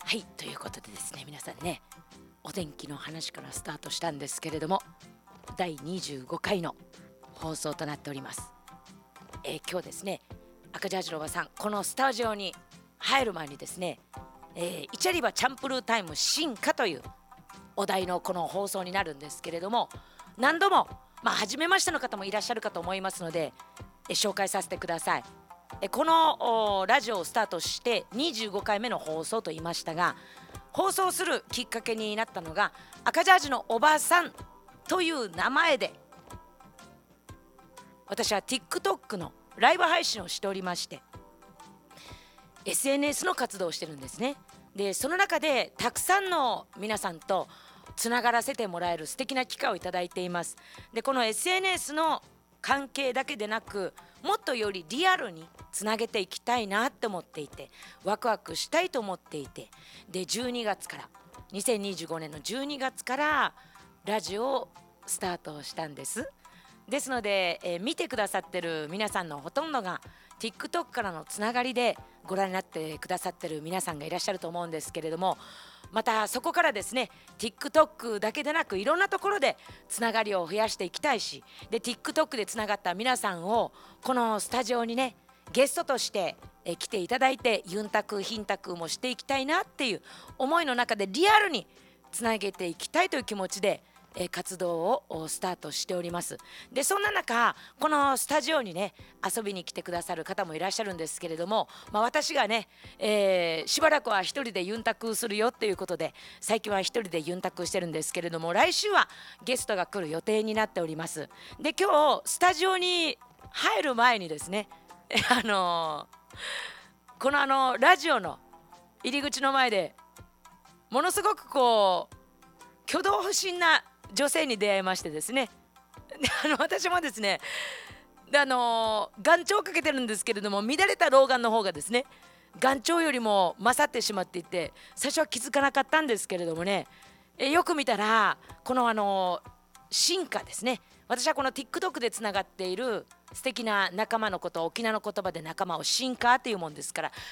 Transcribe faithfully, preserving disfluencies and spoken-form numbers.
はい、ということでですね、皆さんね、お天気の話からスタートしたんですけれども、だいにじゅうごかいの放送となっております。えー今日ですね、赤ジャージのおばさん、このスタジオに入る前にですね、えーイチャリバチャンプルータイム進化というお題のこの放送になるんですけれども、何度も、まあ、初めましての方もいらっしゃるかと思いますので、え紹介させてください。えこのおラジオをスタートしてにじゅうごかいめの放送と言いましたが、放送するきっかけになったのが赤ジャージのおばさんという名前で、私は TikTok のライブ配信をしておりまして、 エスエヌエス の活動をしてるんですね。でその中でたくさんの皆さんとつながらせてもらえる素敵な機会をいただいています。でこの エスエヌエス の関係だけでなく、もっとよりリアルにつなげていきたいなって思っていて、ワクワクしたいと思っていて、でじゅうにがつからにせんにじゅうごねんのじゅうにがつからラジオをスタートしたんです。ですので、えー見てくださってる皆さんのほとんどが TikTok からのつながりでご覧になってくださってる皆さんがいらっしゃると思うんですけれども、またそこからですね TikTok だけでなくいろんなところでつながりを増やしていきたいし、で TikTok でつながった皆さんをこのスタジオにねゲストとしてえ来ていただいて、ユンタクヒンタクもしていきたいなっていう思いの中でリアルにつなげていきたいという気持ちでえー活動をおスタートしております。でそんな中、このスタジオにね遊びに来てくださる方もいらっしゃるんですけれども、まあ、私がね、えーしばらくは一人でユンタクするよっていうことで、最近は一人でユンタクしてるんですけれども、来週はゲストが来る予定になっております。で今日スタジオに入る前にですねあのーこのあのラジオの入り口の前でものすごくこう挙動不審な女性に出会いましてですね、であの私もですね、であのー眼鏡をかけてるんですけれども、乱れた老眼の方がですね眼鏡よりも勝ってしまっていて、最初は気づかなかったんですけれどもね、えよく見たらこのあのー進化ですね、私はこの TikTok でつながっている素敵な仲間のことを沖縄の言葉で仲間を進化っていうもんですから、